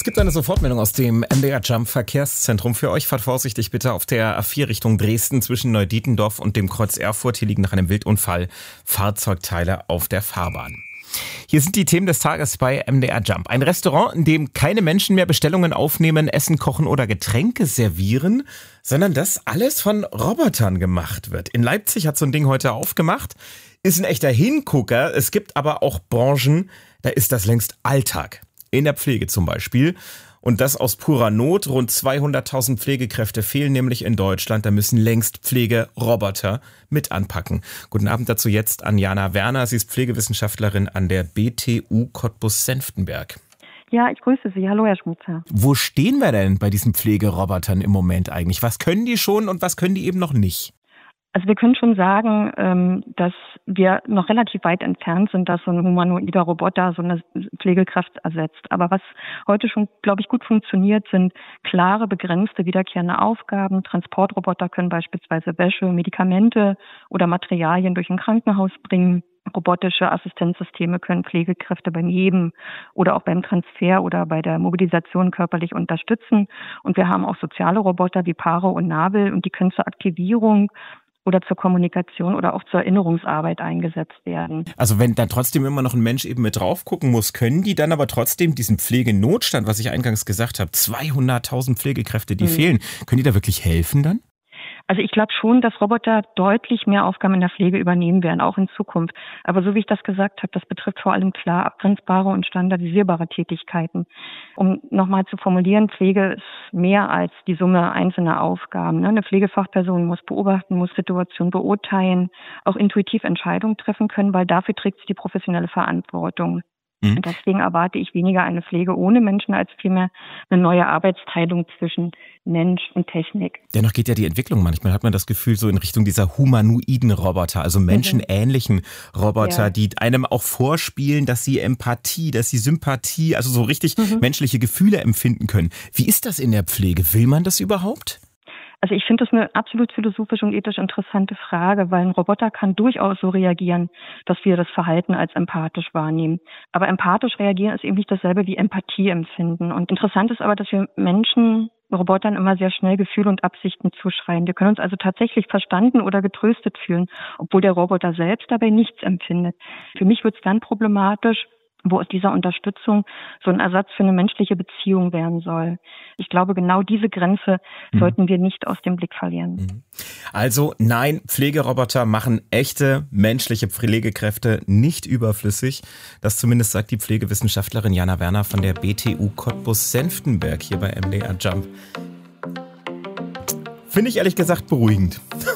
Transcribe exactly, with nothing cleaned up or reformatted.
gibt eine Sofortmeldung aus dem M D R Jump Verkehrszentrum für euch. Fahrt vorsichtig bitte auf der A vier Richtung Dresden zwischen Neudietendorf und dem Kreuz Erfurt. Hier liegen nach einem Wildunfall Fahrzeugteile auf der Fahrbahn. Hier sind die Themen des Tages bei M D R Jump. Ein Restaurant, in dem keine Menschen mehr Bestellungen aufnehmen, Essen kochen oder Getränke servieren, sondern das alles von Robotern gemacht wird. In Leipzig hat so ein Ding heute aufgemacht. Ist ein echter Hingucker. Es gibt aber auch Branchen, da ist das längst Alltag. In der Pflege zum Beispiel. Und das aus purer Not. Rund zweihunderttausend Pflegekräfte fehlen nämlich in Deutschland. Da müssen längst Pflegeroboter mit anpacken. Guten Abend dazu jetzt an Jana Werner. Sie ist Pflegewissenschaftlerin an der B T U Cottbus-Senftenberg. Ja, ich grüße Sie. Hallo, Herr Schmutzer. Wo stehen wir denn bei diesen Pflegerobotern im Moment eigentlich? Was können die schon und was können die eben noch nicht? Also wir können schon sagen, dass wir noch relativ weit entfernt sind, dass so ein humanoider Roboter so eine Pflegekraft ersetzt. Aber was heute schon, glaube ich, gut funktioniert, sind klare, begrenzte, wiederkehrende Aufgaben. Transportroboter können beispielsweise Wäsche, Medikamente oder Materialien durch ein Krankenhaus bringen. Robotische Assistenzsysteme können Pflegekräfte beim Heben oder auch beim Transfer oder bei der Mobilisation körperlich unterstützen. Und wir haben auch soziale Roboter wie Paro und Nabel und die können zur Aktivierung oder zur Kommunikation oder auch zur Erinnerungsarbeit eingesetzt werden. Also wenn dann trotzdem immer noch ein Mensch eben mit drauf gucken muss, können die dann aber trotzdem diesen Pflegenotstand, was ich eingangs gesagt habe, zweihunderttausend Pflegekräfte, die mhm. fehlen, können die da wirklich helfen dann? Also ich glaube schon, dass Roboter deutlich mehr Aufgaben in der Pflege übernehmen werden, auch in Zukunft. Aber so wie ich das gesagt habe, das betrifft vor allem klar abgrenzbare und standardisierbare Tätigkeiten. Um nochmal zu formulieren, Pflege ist mehr als die Summe einzelner Aufgaben. Eine Pflegefachperson muss beobachten, muss Situationen beurteilen, auch intuitiv Entscheidungen treffen können, weil dafür trägt sie die professionelle Verantwortung. Mhm. Und deswegen erwarte ich weniger eine Pflege ohne Menschen als vielmehr eine neue Arbeitsteilung zwischen Mensch und Technik. Dennoch geht ja die Entwicklung manchmal, hat man das Gefühl, so in Richtung dieser humanoiden Roboter, also menschenähnlichen Roboter, ja. die einem auch vorspielen, dass sie Empathie, dass sie Sympathie, also so richtig mhm. menschliche Gefühle empfinden können. Wie ist das in der Pflege? Will man das überhaupt? Also ich finde das eine absolut philosophisch und ethisch interessante Frage, weil ein Roboter kann durchaus so reagieren, dass wir das Verhalten als empathisch wahrnehmen. Aber empathisch reagieren ist eben nicht dasselbe wie Empathie empfinden. Und interessant ist aber, dass wir Menschen Robotern immer sehr schnell Gefühle und Absichten zuschreien. Wir können uns also tatsächlich verstanden oder getröstet fühlen, obwohl der Roboter selbst dabei nichts empfindet. Für mich wird es dann problematisch, wo aus dieser Unterstützung so ein Ersatz für eine menschliche Beziehung werden soll. Ich glaube, genau diese Grenze mhm. sollten wir nicht aus dem Blick verlieren. Also nein, Pflegeroboter machen echte menschliche Pflegekräfte nicht überflüssig. Das zumindest sagt die Pflegewissenschaftlerin Jana Werner von der B T U Cottbus-Senftenberg hier bei M D R Jump. Finde ich ehrlich gesagt beruhigend.